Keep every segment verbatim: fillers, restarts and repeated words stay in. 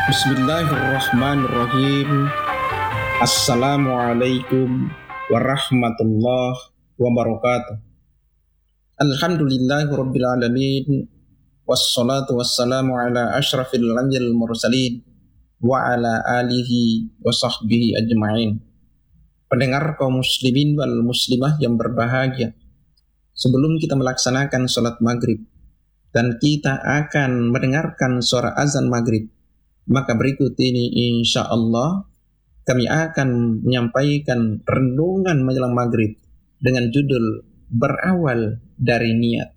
Bismillahirrahmanirrahim. Assalamualaikum warahmatullahi wabarakatuh. Alhamdulillahirabbil alamin. Wassalatu wassalamu ala asyrafil anbiya'il mursalin wa ala alihi wa sahbihi ajma'in. Pendengar kaum muslimin wal muslimah yang berbahagia, sebelum kita melaksanakan sholat maghrib dan kita akan mendengarkan suara azan maghrib, maka berikut ini insya Allah kami akan menyampaikan renungan menjelang maghrib dengan judul berawal dari niat.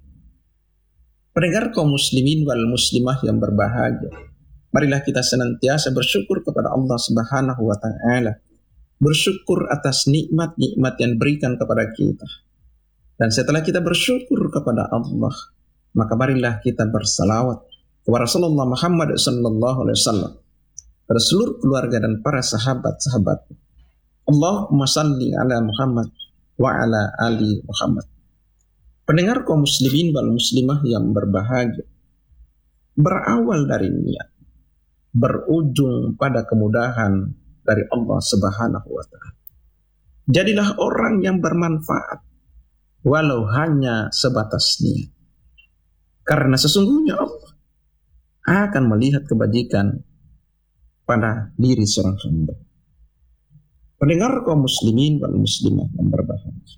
Pendengar kaum muslimin wal muslimah yang berbahagia, marilah kita senantiasa bersyukur kepada Allah Subhanahu wa Ta'ala, bersyukur atas nikmat-nikmat yang diberikan kepada kita. Dan setelah kita bersyukur kepada Allah, maka marilah kita bersalawat kepada Rasulullah Muhammad sallallahu alaihi wasallam, pada seluruh keluarga dan para sahabat-sahabat. Allahumma salli ala Muhammad wa ala ali Muhammad. Pendengar kaum muslimin wal muslimah yang berbahagia, berawal dari niat, berujung pada kemudahan dari Allah Subhanahu wa Ta'ala. Jadilah orang yang bermanfaat walau hanya sebatas niat, karena sesungguhnya Allah akan melihat kebajikan pada diri seorang hamba. Pendengar kaum muslimin wal muslimah yang berbahagia,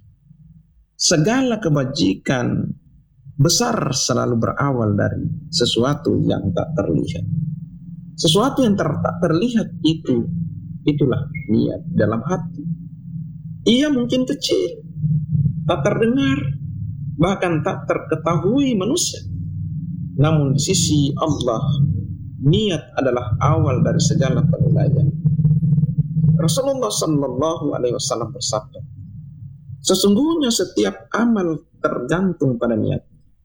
segala kebajikan besar selalu berawal dari sesuatu yang tak terlihat. Sesuatu yang ter- tak terlihat itu, itulah niat dalam hati. Ia mungkin kecil, tak terdengar, bahkan tak terketahui manusia. Namun di sisi Allah, niat adalah awal dari segala penilaian. Rasulullah sallallahu alaihi wasallam bersabda, sesungguhnya setiap amal tergantung pada niat.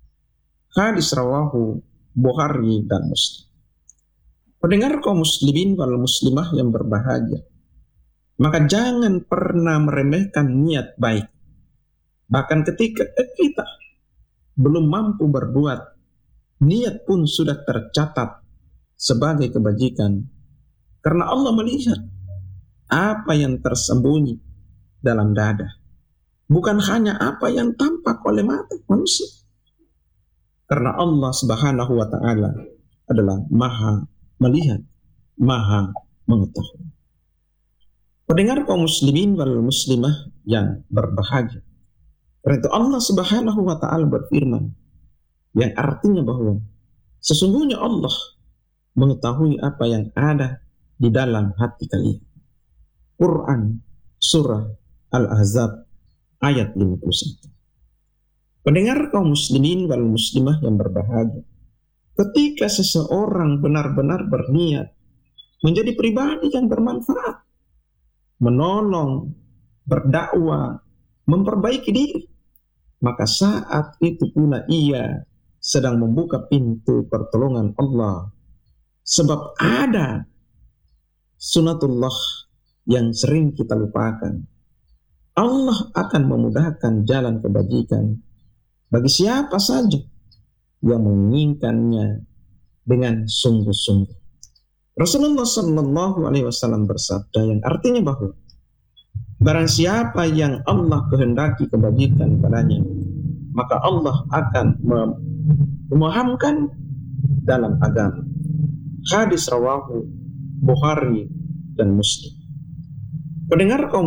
Hadis rawahu Bukhari dan Muslim. Pendengar kaum muslimin wal muslimah yang berbahagia, maka jangan pernah meremehkan niat baik. Bahkan ketika kita belum mampu berbuat, niat pun sudah tercatat sebagai kebajikan, karena Allah melihat apa yang tersembunyi dalam dada, bukan hanya apa yang tampak oleh mata manusia, karena Allah Subhanahu wa Ta'ala adalah maha melihat, maha mengetahui. Pendengar kaum muslimin wal muslimah yang berbahagia, karena itu Allah Subhanahu wa Ta'ala berfirman, yang artinya bahwa sesungguhnya Allah mengetahui apa yang ada di dalam hati kalian. Quran Surah Al-Ahzab ayat lima puluh satu. Pendengar kaum muslimin wal muslimah yang berbahagia, ketika seseorang benar-benar berniat menjadi pribadi yang bermanfaat, menolong, berdakwah, memperbaiki diri, maka saat itu pula ia sedang membuka pintu pertolongan Allah. Sebab ada sunatullah yang sering kita lupakan. Allah akan memudahkan jalan kebajikan bagi siapa saja yang menginginkannya dengan sungguh-sungguh. Rasulullah sallallahu alaihi wasallam bersabda, yang artinya bahwa barang siapa yang Allah kehendaki kebajikan padanya, maka Allah akan memahamkan dalam agama. Hadis rawahu Bukhari dan Muslim. Pendengar kaum